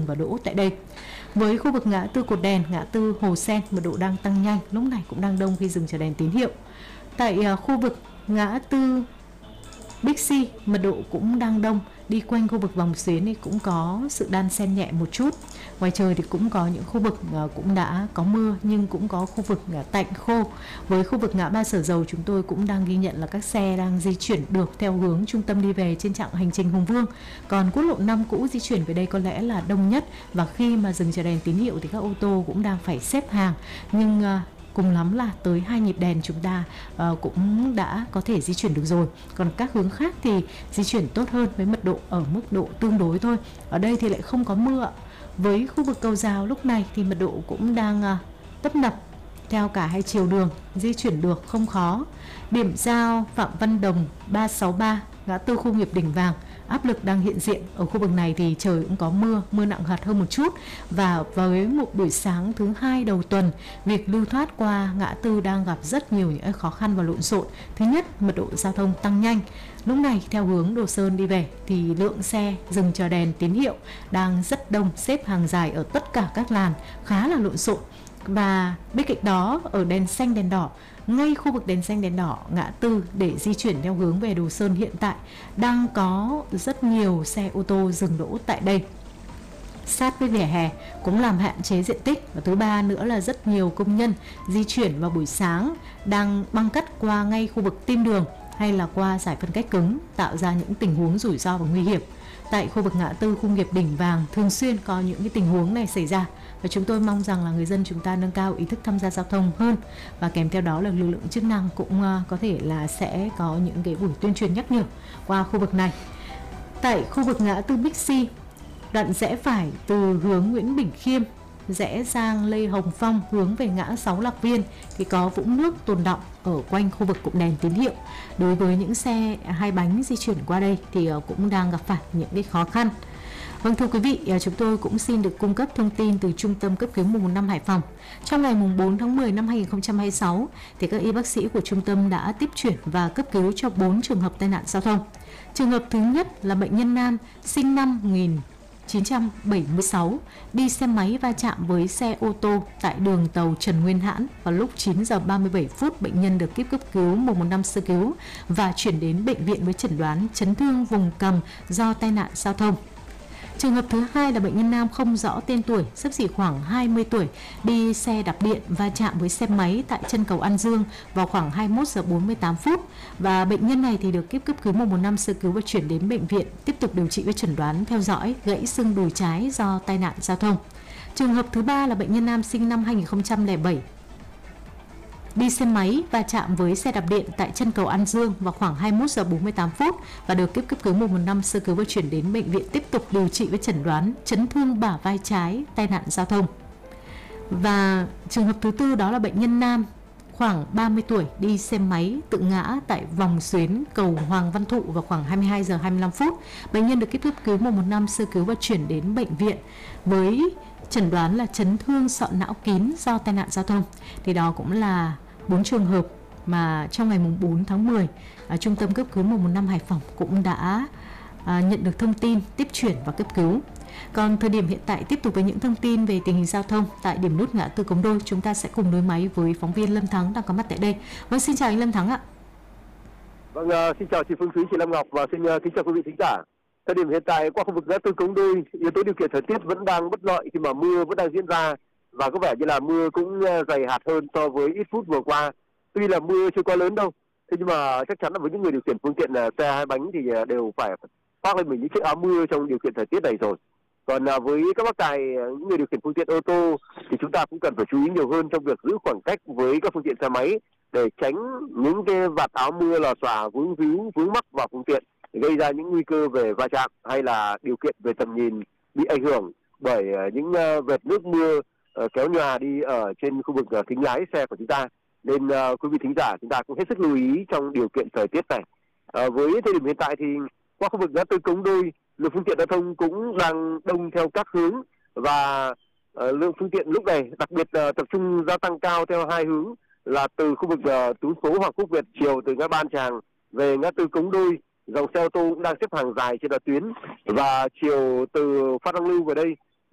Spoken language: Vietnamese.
dừng và đỗ tại đây. Với khu vực ngã tư Cột Đèn, ngã tư Hồ Sen, mật độ đang tăng nhanh, lúc này cũng đang đông khi dừng chờ đèn tín hiệu. Tại khu vực ngã tư Bixi, mật độ cũng đang đông, đi quanh khu vực vòng xuyến thì cũng có sự đan xen nhẹ một chút. Ngoài trời thì cũng có những khu vực cũng đã có mưa, nhưng cũng có khu vực tạnh khô. Với khu vực ngã ba Sở Dầu, chúng tôi cũng đang ghi nhận là các xe đang di chuyển được theo hướng trung tâm đi về trên chặng hành trình Hùng Vương. Còn quốc lộ 5 cũ di chuyển về đây có lẽ là đông nhất, và khi mà dừng chờ đèn tín hiệu thì các ô tô cũng đang phải xếp hàng, nhưng cùng lắm là tới 2 nhịp đèn chúng ta cũng đã có thể di chuyển được rồi. Còn các hướng khác thì di chuyển tốt hơn với mật độ ở mức độ tương đối thôi. Ở đây thì lại không có mưa. Với khu vực Cầu Dào lúc này thì mật độ cũng đang tấp nập theo cả hai chiều đường, di chuyển được không khó. Điểm giao Phạm Văn Đồng 363, ngã tư khu nghiệp Đỉnh Vàng, áp lực đang hiện diện. Ở khu vực này thì trời cũng có mưa nặng hạt hơn một chút. Và với một buổi sáng thứ hai đầu tuần, việc lưu thoát qua ngã tư đang gặp rất nhiều những khó khăn và lộn xộn. Thứ nhất, mật độ giao thông tăng nhanh. Lúc này theo hướng Đồ Sơn đi về thì lượng xe dừng chờ đèn tín hiệu đang rất đông, xếp hàng dài ở tất cả các làn, khá là lộn xộn. Và bên cạnh đó, ở đèn xanh đèn đỏ, ngay khu vực đèn xanh đèn đỏ ngã tư để di chuyển theo hướng về Đồ Sơn hiện tại đang có rất nhiều xe ô tô dừng đỗ tại đây, sát với vỉa hè, cũng làm hạn chế diện tích. Và thứ ba nữa là rất nhiều công nhân di chuyển vào buổi sáng đang băng cắt qua ngay khu vực tim đường hay là qua giải phân cách cứng, tạo ra những tình huống rủi ro và nguy hiểm. Tại khu vực ngã tư khu nghiệp Đỉnh Vàng thường xuyên có những cái tình huống này xảy ra, và chúng tôi mong rằng là người dân chúng ta nâng cao ý thức tham gia giao thông hơn, và kèm theo đó là lực lượng chức năng cũng có thể là sẽ có những cái buổi tuyên truyền nhắc nhở qua khu vực này. Tại khu vực ngã tư Bixi, đoạn rẽ phải từ hướng Nguyễn Bỉnh Khiêm rẽ sang Lê Hồng Phong hướng về ngã 6 Lạc Viên thì có vũng nước tồn đọng ở quanh khu vực cụm đèn tín hiệu. Đối với những xe hai bánh di chuyển qua đây thì cũng đang gặp phải những cái khó khăn. Vâng, thưa quý vị, chúng tôi cũng xin được cung cấp thông tin từ Trung tâm cấp cứu 115 Hải Phòng. Trong ngày 4 tháng 10 năm 2026 thì các y bác sĩ của trung tâm đã tiếp chuyển và cấp cứu cho 4 trường hợp tai nạn giao thông. Trường hợp thứ nhất là bệnh nhân nam sinh năm 1976 đi xe máy va chạm với xe ô tô tại đường tàu Trần Nguyên Hãn vào lúc 9 giờ 37 phút. Bệnh nhân được kíp cấp cứu 115 sơ cứu và chuyển đến bệnh viện với chẩn đoán chấn thương vùng cằm do tai nạn giao thông. Trường hợp thứ hai là bệnh nhân nam không rõ tên tuổi, xấp xỉ khoảng 20 tuổi, đi xe đạp điện va chạm với xe máy tại chân cầu An Dương vào khoảng 21 giờ 48 phút. Và bệnh nhân này thì được kíp cấp cứu 115 sơ cứu và chuyển đến bệnh viện tiếp tục điều trị với chẩn đoán theo dõi gãy xương đùi trái do tai nạn giao thông. Trường hợp thứ ba là bệnh nhân nam sinh năm 2007, đi xe máy va chạm với xe đạp điện tại chân cầu An Dương vào khoảng 21 giờ 48 phút và được kíp cấp cứu 115 sơ cứu và chuyển đến bệnh viện tiếp tục điều trị với chẩn đoán chấn thương bả vai trái, tai nạn giao thông. Và trường hợp thứ tư đó là bệnh nhân nam khoảng 30 tuổi đi xe máy tự ngã tại vòng xuyến cầu Hoàng Văn Thụ vào khoảng 22 giờ 25 phút. Bệnh nhân được kíp cấp cứu 115 sơ cứu và chuyển đến bệnh viện với chẩn đoán là chấn thương sọ não kín do tai nạn giao thông. Thì đó cũng là 4 trường hợp mà trong ngày 4 tháng 10 Trung tâm cấp cứu 115 Hải Phòng cũng đã nhận được thông tin tiếp chuyển và cấp cứu. Còn thời điểm hiện tại, tiếp tục với những thông tin về tình hình giao thông tại điểm nút ngã tư Cống Đôi, chúng ta sẽ cùng nối máy với phóng viên Lâm Thắng đang có mặt tại đây. Vâng, xin chào anh Lâm Thắng ạ. Vâng, xin chào chị Phương Thúy, chị Lâm Ngọc và xin kính chào quý vị thính giả. Thời điểm hiện tại qua khu vực ngã tư Cống Đôi, yếu tố điều kiện thời tiết vẫn đang bất lợi khi mà mưa vẫn đang diễn ra và có vẻ như là mưa cũng dày hạt hơn so với ít phút vừa qua. Tuy là mưa chưa quá lớn đâu, thế nhưng mà chắc chắn là với những người điều khiển phương tiện xe hai bánh thì đều phải khoác lên mình những chiếc áo mưa trong điều kiện thời tiết này rồi. Còn với các bác tài, những người điều khiển phương tiện ô tô thì chúng ta cũng cần phải chú ý nhiều hơn trong việc giữ khoảng cách với các phương tiện xe máy để tránh những cái vạt áo mưa lò xòa vướng mắc vào phương tiện, gây ra những nguy cơ về va chạm hay là điều kiện về tầm nhìn bị ảnh hưởng bởi những vệt nước mưa kéo nhòa đi ở trên khu vực kính lái xe của chúng ta. Nên quý vị thính giả chúng ta cũng hết sức lưu ý trong điều kiện thời tiết này. Với thời điểm hiện tại thì qua khu vực ngã tư Cống Đôi, lượng phương tiện giao thông cũng đang đông theo các hướng và lượng phương tiện lúc này đặc biệt tập trung gia tăng cao theo hai hướng là từ khu vực trú số Hoàng Quốc Việt chiều từ ngã Ba An Tràng về ngã tư Cống Đôi, dòng xe ô tô cũng đang xếp hàng dài trên đoạn tuyến, và chiều từ Phan Đăng Lưu về đây